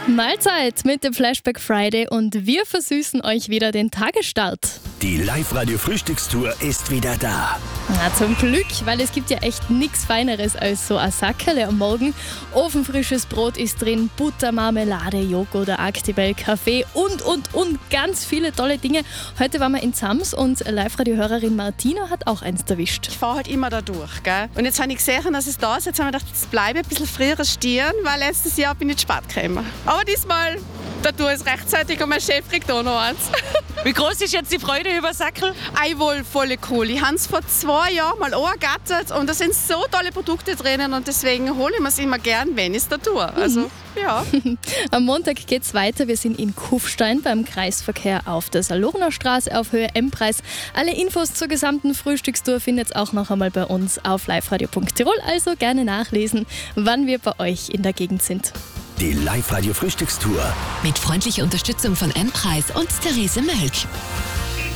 Mahlzeit mit dem Flashback Friday und wir versüßen euch wieder den Tagesstart. Die Live-Radio-Frühstückstour ist wieder da. Na, zum Glück, weil es gibt ja echt nichts Feineres als so ein Sackerl am Morgen. Ofenfrisches Brot ist drin, Butter, Marmelade, Joghurt, Actimel, Kaffee und ganz viele tolle Dinge. Heute waren wir in Zams und Live-Radio-Hörerin Martina hat auch eins erwischt. Ich fahre halt immer da durch, gell? Und jetzt habe ich gesehen, dass es da ist. Jetzt haben wir gedacht, jetzt bleibe ich ein bisschen früher stehen, weil letztes Jahr bin ich zu spät gekommen. Aber diesmal, da tue ich es rechtzeitig und mein Chef kriegt auch noch eins. Wie groß ist jetzt die Freude über Sackerl? Wohl voll cool. Ich habe es vor 2 Jahren mal angegattert und da sind so tolle Produkte drinnen und deswegen hole ich mir es immer gern, wenn ich es da tue. Also, ja. Am Montag geht's weiter. Wir sind in Kufstein beim Kreisverkehr auf der Salurner Straße auf Höhe M-Preis. Alle Infos zur gesamten Frühstückstour findet ihr auch noch einmal bei uns auf liveradio.tirol. Also gerne nachlesen, wann wir bei euch in der Gegend sind. Die Live-Radio-Frühstückstour. Mit freundlicher Unterstützung von M-Preis und Therese Mölk.